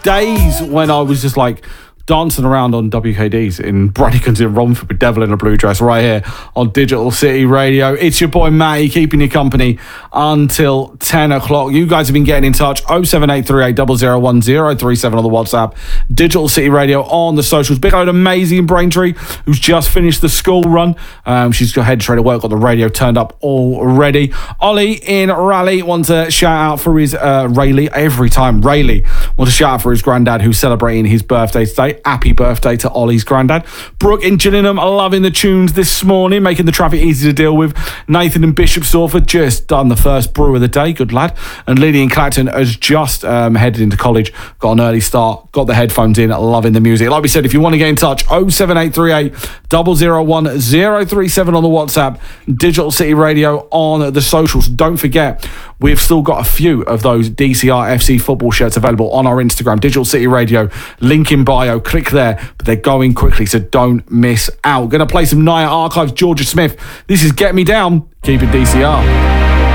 days when I was just like dancing around on WKDs in Braddicans in Romford with Devil in a Blue Dress right here on Digital City Radio. It's your boy Matty keeping you company until 10 o'clock. You guys have been getting in touch. 07838 001037 on the WhatsApp. Digital City Radio on the socials. Big old amazing Braintree who's just finished the school run. She's headed straight to work, got the radio turned up already. Ollie in Raleigh wants a shout out for his Rayleigh. Every time Rayleigh wants a shout out for his granddad who's celebrating his birthday today. Happy birthday to Ollie's granddad. Brooke in Gillingham loving the tunes this morning, making the traffic easy to deal with. Nathan in Bishop Stortford just done the first brew of the day, good lad. And Lily in Clacton has just headed into college, got an early start, got the headphones in, loving the music. Like we said, if you want to get in touch, 07838 001037 on the WhatsApp, Digital City Radio on the socials. Don't forget, we've still got a few of those DCR FC football shirts available on our Instagram, Digital City Radio, link in bio. Click there, but they're going quickly, so don't miss out. Gonna play some Naya Archives, Georgia Smith. This is Get Me Down. Keep it DCR.